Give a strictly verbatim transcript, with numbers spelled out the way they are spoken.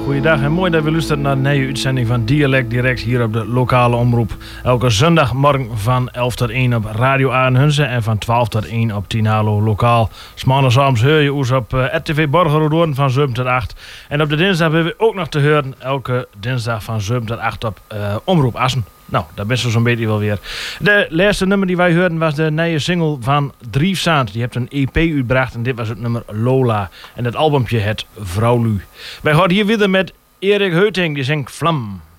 Goeiedag en mooi dat we luisteren naar de nieuwe uitzending van Dialect Direct hier op de lokale omroep. Elke zondagmorgen van elf tot één op Radio Arnhunze en van twaalf tot één op tien Halo lokaal. 's Maandagsavonds hoor je ons op uh, R T V Borgerhoorn van zeven tot acht. En op de dinsdag hebben we ook nog te horen elke dinsdag van zeven tot acht op uh, Omroep Assen. Nou, daar bent ze zo'n beetje wel weer. De laatste nummer die wij hoorden was de nieuwe single van Driefsaand. Die heeft een E P uitgebracht en dit was het nummer Lola. En het albumpje het Vrouwlu. Wij horen hier weer met Erik Heuting, die zingt Vlam.